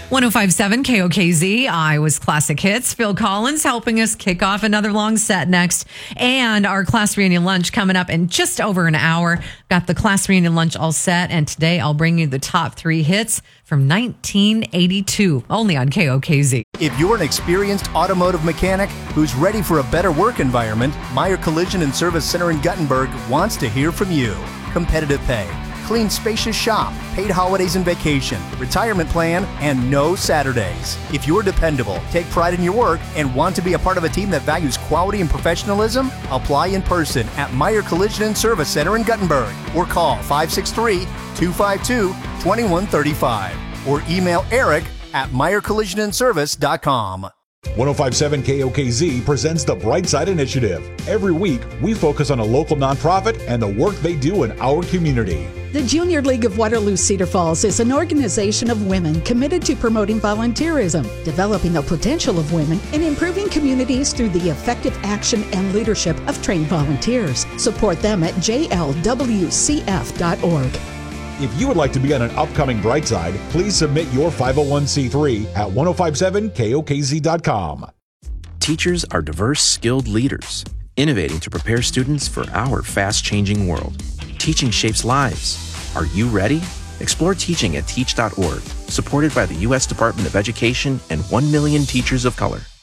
1057 KOKZ, Iowa's Classic Hits. Phil Collins helping us kick off another long set next. And our class reunion lunch coming up in just over an hour. Got the class reunion lunch all set. And today I'll bring you the top 3 hits from 1982, only on KOKZ. If you're an experienced automotive mechanic who's ready for a better work environment, Meyer Collision and Service Center in Guttenberg wants to hear from you. Competitive pay, clean, spacious shop, paid holidays and vacation, retirement plan, and no Saturdays. If you're dependable, take pride in your work, and want to be a part of a team that values quality and professionalism, apply in person at Meyer Collision and Service Center in Guttenberg or call 563-252-2135 or email Eric at MeyerCollisionandService.com. 1057 KOKZ presents the Brightside Initiative. Every week, we focus on a local nonprofit and the work they do in our community. The Junior League of Waterloo Cedar Falls is an organization of women committed to promoting volunteerism, developing the potential of women, and improving communities through the effective action and leadership of trained volunteers. Support them at jlwcf.org. If you would like to be on an upcoming Brightside, please submit your 501c3 at 1057kokz.com. Teachers are diverse, skilled leaders, innovating to prepare students for our fast-changing world. Teaching shapes lives. Are you ready? Explore teaching at teach.org, supported by the U.S. Department of Education and 1 million teachers of color.